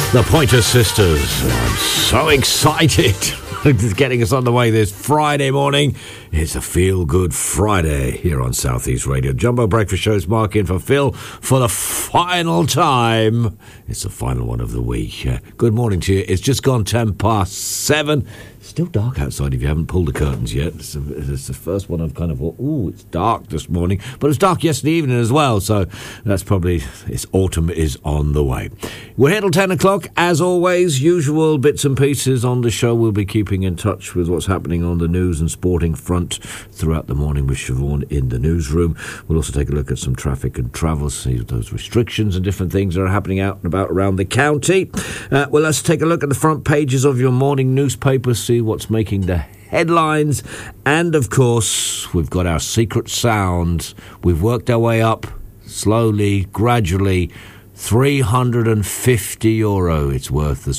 The Pointer Sisters. I'm so excited. It's getting us on the way this Friday morning. It's a feel-good Friday here on Southeast Radio. Jumbo Breakfast Show's Mark in for Phil for the final time. It's the final one of the week. Good morning to you. It's just gone 7:10. Still dark outside if you haven't pulled the curtains yet. It's the first one I've kind of thought, it's dark this morning. But it was dark yesterday evening as well, so that's probably, autumn is on the way. We're here till 10 o'clock. As always, usual bits and pieces on the show. We'll be keeping in touch with what's happening on the news and sporting front throughout the morning with Siobhan in the newsroom. We'll also take a look at some traffic and travel, see those restrictions and different things that are happening out and about around the county. Well, let's take a look at the front pages of your morning newspapers, see what's making the headlines, and of course we've got our secret sound. We've worked our way up slowly, gradually. €350 it's worth this